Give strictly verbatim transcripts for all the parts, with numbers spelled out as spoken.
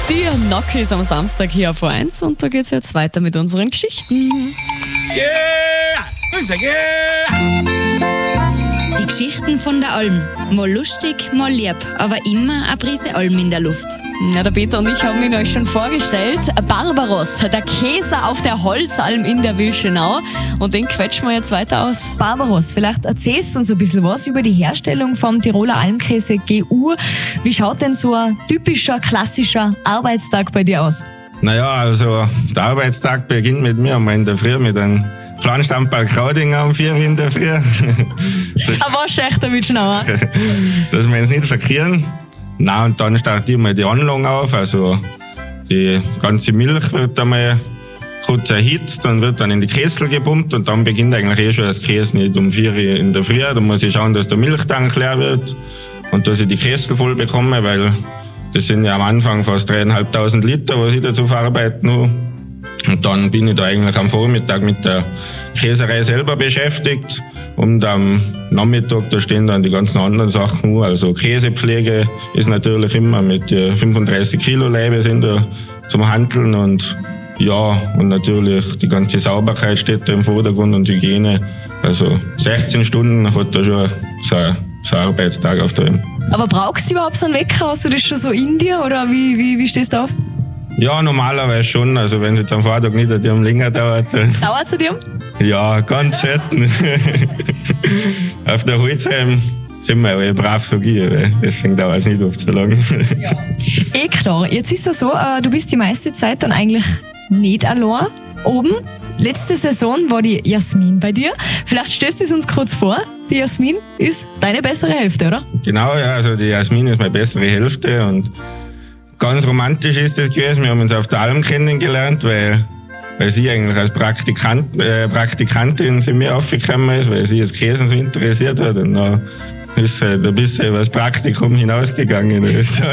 Die Knockys am Samstag hier auf O eins und da geht's jetzt weiter mit unseren Geschichten. Yeah! Yeah! Die Geschichten von der Alm. Mal lustig, mal lieb, aber immer eine Prise Alm in der Luft. Ja, der Peter und ich haben ihn euch schon vorgestellt. Barbaros, der Käse auf der Holzalm in der Wilschenau. Und den quetschen wir jetzt weiter aus. Barbaros, vielleicht erzählst du uns ein bisschen was über die Herstellung vom Tiroler Almkäse G U. Wie schaut denn so ein typischer, klassischer Arbeitstag bei dir aus? Naja, also der Arbeitstag beginnt mit mir einmal in der Früh mit einem kleinen Stammball Kraudinger um vier in der Früh. Aber schlecht, der Wilschenauer. Dass wir uns nicht verkehren. Na, und dann startet mal die Anlage auf. Also die ganze Milch wird einmal kurz erhitzt, dann wird dann in die Kessel gepumpt und dann beginnt eigentlich eh schon das Käse nicht um vier in der Früh. Da muss ich schauen, dass der Milchtank leer wird und dass ich die Kessel voll bekomme, weil das sind ja am Anfang fast dreieinhalbtausend Liter, was ich dazu verarbeiten muss. Und dann bin ich da eigentlich am Vormittag mit der Käserei selber beschäftigt. Und am Nachmittag, da stehen dann die ganzen anderen Sachen nur. Also Käsepflege ist natürlich immer mit fünfunddreißig Kilo Leibe sind da zum Handeln. Und ja, und natürlich die ganze Sauberkeit steht da im Vordergrund und Hygiene. Also sechzehn Stunden hat da schon so ein, so ein Arbeitstag auf der Alm. Aber brauchst du überhaupt so einen Wecker? Hast du das schon so in dir oder wie, wie, wie stehst du auf? Ja, normalerweise schon. Also wenn es jetzt am Vortag nicht an dir länger dauert. Dauert es an dir? Ja, ganz selten. Auf der Holzheim sind wir alle brav so gehen, deswegen dauert es nicht oft so lange. Ja. Eh klar, jetzt ist es so, du bist die meiste Zeit dann eigentlich nicht allein oben. Letzte Saison war die Jasmin bei dir. Vielleicht stößt es uns kurz vor. Die Jasmin ist deine bessere Hälfte, oder? Genau, ja, also die Jasmin ist meine bessere Hälfte und ganz romantisch ist das gewesen. Wir haben uns auf der Alm kennengelernt, weil, weil sie eigentlich als Praktikant, äh, Praktikantin zu mir aufgekommen ist, weil sie das Käsen so interessiert hat. Und dann ist halt ein bisschen über das Praktikum hinausgegangen.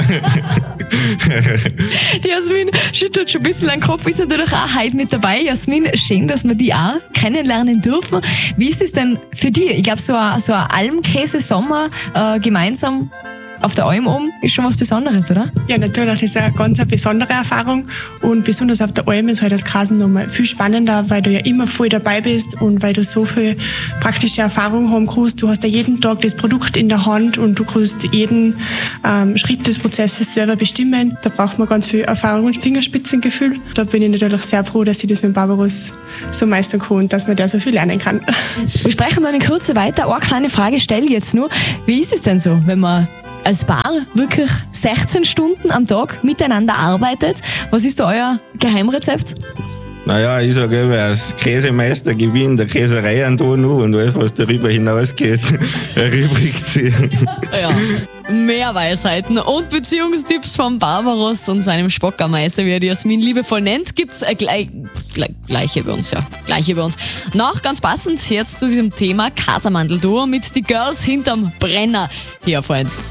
Die Jasmin schüttelt schon ein bisschen den Kopf, ist natürlich auch heute mit dabei. Jasmin, schön, dass wir die auch kennenlernen dürfen. Wie ist es denn für dich? Ich glaube, so ein, so ein Almkäse-Sommer äh, gemeinsam auf der Alm oben ist schon was Besonderes, oder? Ja, natürlich, das ist eine ganz eine besondere Erfahrung und besonders auf der Alm ist halt das Grasen nochmal viel spannender, weil du ja immer voll dabei bist und weil du so viel praktische Erfahrung haben kannst. Du hast ja jeden Tag das Produkt in der Hand und du kannst jeden ähm, Schritt des Prozesses selber bestimmen. Da braucht man ganz viel Erfahrung und Fingerspitzengefühl. Da bin ich natürlich sehr froh, dass ich das mit Barbaros so meistern kann und dass man da so viel lernen kann. Wir sprechen dann in Kürze weiter. Eine kleine Frage stelle ich jetzt nur. Wie ist es denn so, wenn man als Paar wirklich sechzehn Stunden am Tag miteinander arbeitet? Was ist da euer Geheimrezept? Naja, ich sage immer, als Käsemeister gewinnt der Käserei an Donau und alles, was darüber hinausgeht, erübrigt sie. Ja, mehr Weisheiten und Beziehungstipps von Barbaros und seinem Spockermeister, wie er die Jasmin liebevoll nennt, gibt's äh, gleich, gleich, gleiche bei uns, ja, gleiche bei uns. Noch ganz passend jetzt zu diesem Thema Casamandel-Duo mit die Girls hinterm Brenner hier auf eins.